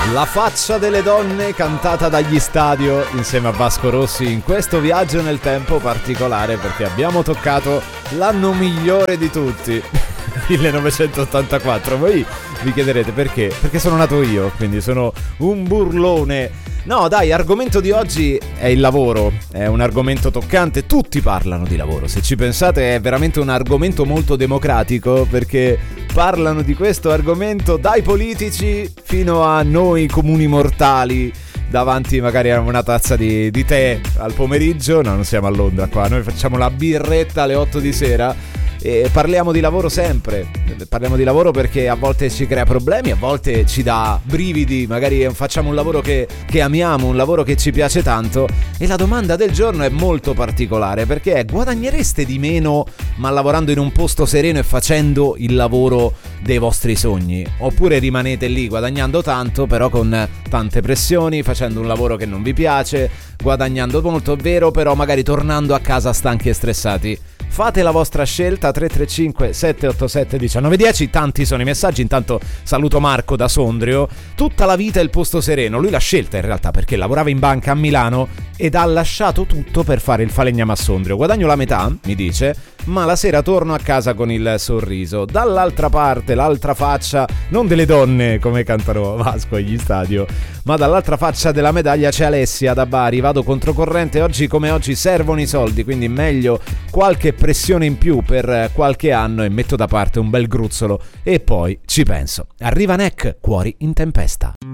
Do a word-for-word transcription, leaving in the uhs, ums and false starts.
La faccia delle donne cantata dagli Stadio insieme a Vasco Rossi in questo viaggio nel tempo particolare, perché abbiamo toccato l'anno migliore di tutti, millenovecentottantaquattro. Voi vi chiederete perché? Perché sono nato io, quindi sono un burlone. No dai, argomento di oggi è il lavoro, è un argomento toccante, tutti parlano di lavoro, se ci pensate è veramente un argomento molto democratico, perché parlano di questo argomento dai politici fino a noi comuni mortali davanti magari a una tazza di, di tè al pomeriggio. No, non siamo a Londra qua, noi facciamo la birretta alle otto di sera e parliamo di lavoro sempre. Parliamo di lavoro perché a volte ci crea problemi, a volte ci dà brividi, magari facciamo un lavoro che, che amiamo, un lavoro che ci piace tanto. E la domanda del giorno è molto particolare, perché è: guadagnereste di meno ma lavorando in un posto sereno e facendo il lavoro dei vostri sogni? Oppure rimanete lì guadagnando tanto però con tante pressioni, facendo un lavoro che non vi piace, guadagnando molto, è vero, però magari tornando a casa stanchi e stressati? Fate la vostra scelta. Tre tre cinque sette otto sette uno nove uno zero. Tanti sono i messaggi. Intanto saluto Marco da Sondrio. Tutta la vita il posto sereno. Lui l'ha scelta in realtà perché lavorava in banca a Milano ed ha lasciato tutto per fare il falegname a Sondrio. Guadagno la metà, mi dice, ma la sera torno a casa con il sorriso. Dall'altra parte, l'altra faccia, non delle donne come cantano Vasco agli Stadio, ma dall'altra faccia della medaglia c'è Alessia da Bari. Vado controcorrente, oggi come oggi servono i soldi, quindi meglio qualche pressione in più per qualche anno e metto da parte un bel gruzzolo e poi ci penso. Arriva Neck, Cuori in tempesta.